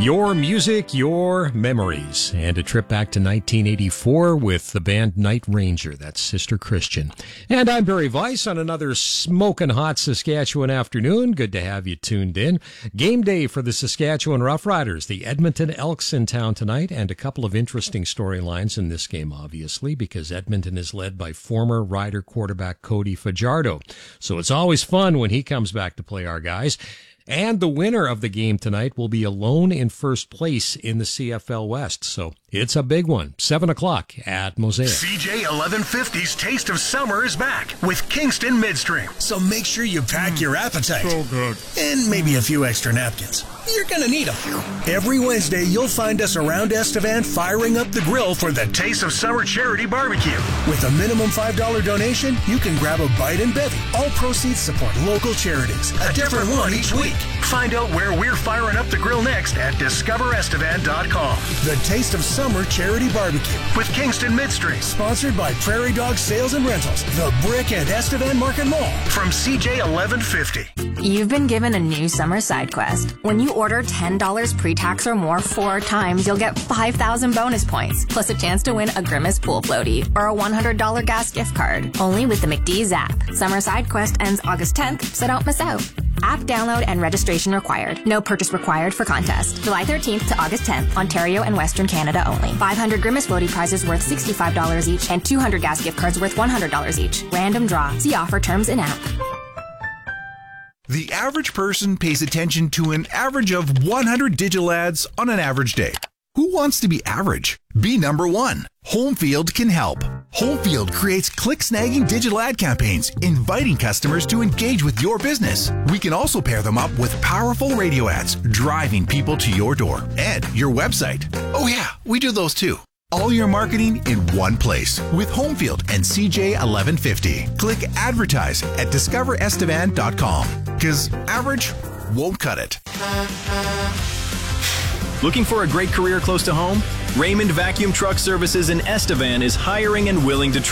Your music, your memories, and a trip back to 1984 with the band Night Ranger. That's Sister Christian. And I'm Barry Weiss on another smoking hot Saskatchewan afternoon. Good to have you tuned in. Game day for the Saskatchewan Roughriders. The Edmonton Elks in town tonight, and a couple of interesting storylines in this game, obviously, because Edmonton is led by former Rider quarterback Cody Fajardo. So it's always fun when he comes back to play our guys. And the winner of the game tonight will be alone in first place in the CFL West. So it's a big one. 7 o'clock at Mosaic. CJ 1150's Taste of Summer is back with Kingston Midstream. So make sure you pack your appetite. So good. And maybe a few extra napkins. You're going to need them. Every Wednesday, you'll find us around Estevan firing up the grill for the Taste of Summer Charity Barbecue. With a minimum $5 donation, you can grab a bite and bevy. All proceeds support local charities. A different one each week. Find out where we're firing up the grill next at discoverestevan.com. The Taste of Summer Charity Barbecue with Kingston Midstream. Sponsored by Prairie Dog Sales and Rentals, the Brick and Estevan Market Mall. From CJ 1150. You've been given a new summer side quest. When you order $10 pre-tax or more 4 times, you'll get 5,000 bonus points, plus a chance to win a Grimace pool floaty or a $100 gas gift card. Only with the McDee's app. Summer side quest ends August 10th, so don't miss out. App download and registration required. No purchase required for contest. July 13th to August 10th, Ontario and Western Canada only. 500 Grimace floaty prizes worth $65 each and 200 gas gift cards worth $100 each. Random draw. See offer terms in app. The average person pays attention to an average of 100 digital ads on an average day. Who wants to be average? Be number one. Homefield can help. Homefield creates click-snagging digital ad campaigns, inviting customers to engage with your business. We can also pair them up with powerful radio ads, driving people to your door and your website. Oh yeah, we do those too. All your marketing in one place with Homefield and CJ 1150. Click advertise at discoverestevan.com because average won't cut it. Looking for a great career close to home? Raymond Vacuum Truck Services in Estevan is hiring and willing to